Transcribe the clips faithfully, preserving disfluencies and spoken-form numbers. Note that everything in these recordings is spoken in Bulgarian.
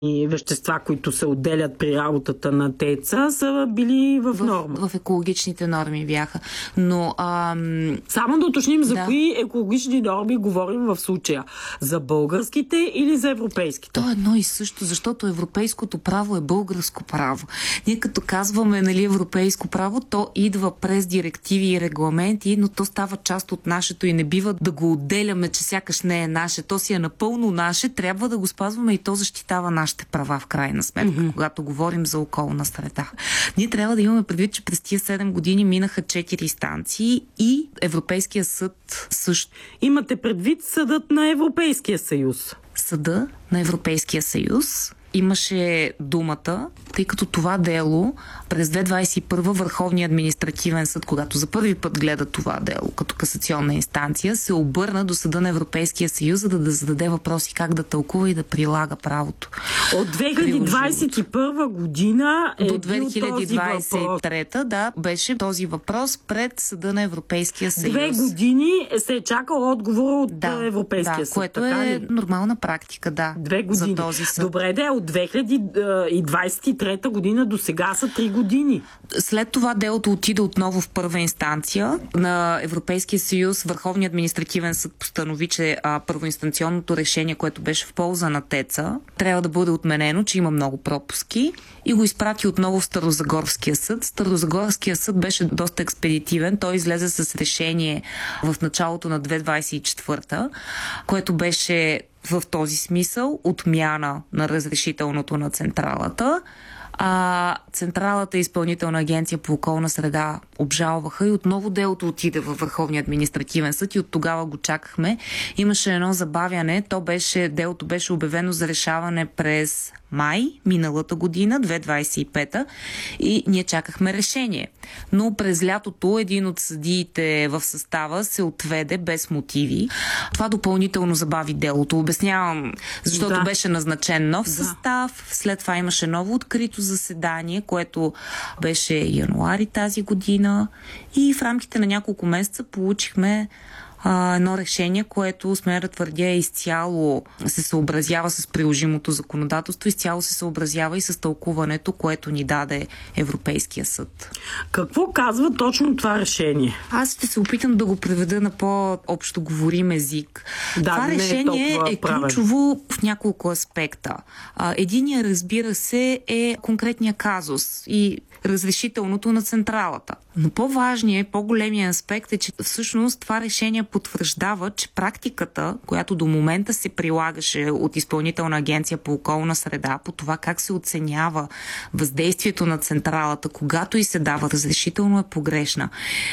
и вещества, които се отделят при работата на ТЕЦ-а, са били в, в норма. В екологичните норми бяха. Но, ам... Само да уточним за да. кои екологични норми говорим в случая. За българските или за европейските? То е едно и също, защото европейското право е българско право. Ние като казваме, нали, европейско право, то идва през директиви и регламенти, но то става част от нашето и не бива да го отделяме, че сякаш не е наше. То си е напълно наше, трябва да го спазваме и то защитава нашите права в крайна сметка, mm-hmm. когато говорим за околна среда. Ние трябва да имаме предвид, че през тия седем години минаха четири инстанции и Европейския съд също. Имате предвид съдът на Европейския съюз? Съда на Европейския съюз имаше думата, тъй като това дело през две хиляди двадесет и първа Върховният административен съд, когато за първи път гледа това дело като касационна инстанция, се обърна до Съда на Европейския съюз, за да, да зададе въпроси как да тълкува и да прилага правото. От две хиляди двадесет и първа година е до две хиляди двадесет и трета да, беше този въпрос пред Съда на Европейския съюз. Две години се е чакал отговор от да, Европейския да, съд. Което така е ли? Нормална практика, да. Две години. За този съд. Добре, да, от две хиляди двадесет и трета година до сега са три години. След това делото отиде отново в първа инстанция на Европейския съюз. Върховният административен съд постанови, че а, първоинстанционното решение, което беше в полза на ТЕЦ-а, трябва да бъде отменено, че има много пропуски и го изпрати отново в Старозагорския съд. Старозагорския съд беше доста експедитивен. Той излезе с решение в началото на две хиляди двадесет и четвърта, което беше в този смисъл отмяна на разрешителното на централата. А Централата и Изпълнителна агенция по околна среда обжалваха и отново делото отиде във Върховния административен съд и от тогава го чакахме. Имаше едно забавяне. То беше, делото беше обявено за решаване през май миналата година, две хиляди двадесет и пета, и ние чакахме решение. Но през лятото един от съдиите в състава се отведе без мотиви. Това допълнително забави делото. Обяснявам, защото да. беше назначен нов да. състав. След това имаше ново открито заседание, което беше януари тази година. И в рамките на няколко месеца получихме Uh, едно решение, което, смея да твърдя, изцяло се съобразява с приложимото законодателство, изцяло се съобразява и с тълкуването, което ни даде Европейския съд. Какво казва точно това решение? Аз ще се опитам да го преведа на по-общо говорим език. Да, това решение е, е ключово в няколко аспекта. Uh, единия, разбира се, е конкретния казус и разрешителното на централата. Но по-важният, по-големия аспект е, че всъщност това решение потвърждава, че практиката, която до момента се прилагаше от Изпълнителна агенция по околна среда, по това как се оценява въздействието на централата, когато и се дава разрешително, е погрешна.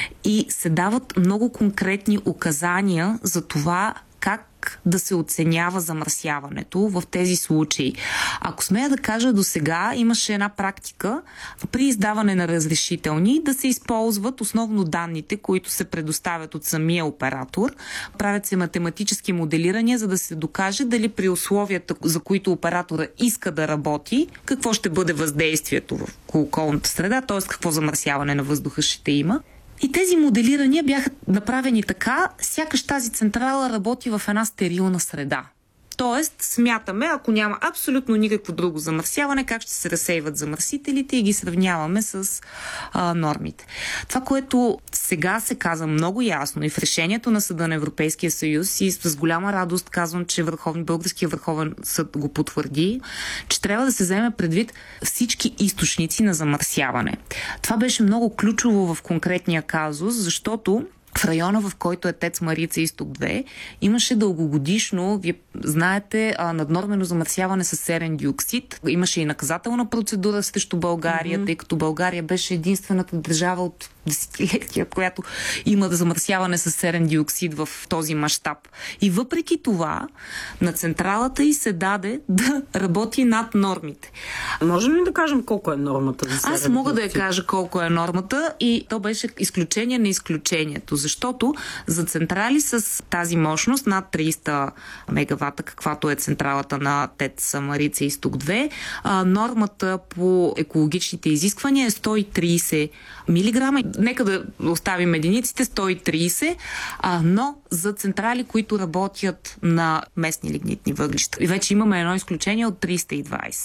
И се дават много конкретни указания за това как да се оценява замърсяването в тези случаи. Ако смея да кажа, до сега имаше една практика при издаване на разрешителни да се използват основно данните, които се предоставят от самия оператор. Правят се математически моделирания, за да се докаже дали при условията, за които оператора иска да работи, какво ще бъде въздействието в околната среда, т.е. какво замърсяване на въздуха ще има. И тези моделирания бяха направени така, сякаш тази централа работи в една стерилна среда. Тоест, смятаме, ако няма абсолютно никакво друго замърсяване, как ще се разсейват замърсителите и ги сравняваме с а, нормите. Това, което сега се каза много ясно и в решението на Съда на Европейския съюз, и с голяма радост казвам, че Върховен, Българския върховен съд го потвърди, че трябва да се вземе предвид всички източници на замърсяване. Това беше много ключово в конкретния казус, защото в района, в който е ТЕЦ Марица Изток две, имаше дългогодишно, вие знаете, наднормено замърсяване с серен диоксид. Имаше и наказателна процедура срещу България, mm-hmm. тъй като България беше единствената държава от десетилетия, която има замърсяване с серен диоксид в този мащаб. И въпреки това, на централата й се даде да работи над нормите. Можем ли да кажем колко е нормата за серен Аз мога диоксид? да я кажа колко е нормата и то беше изключение на изключението, защото за централи с тази мощност над триста мегавата, каквато е централата на ТЕЦ Марица Изток две, нормата по екологичните изисквания е сто и трийсет милиграма. Нека да оставим единиците сто и трийсет, а, но за централи, които работят на местни лигнитни въглища. И вече имаме едно изключение от триста и двайсет.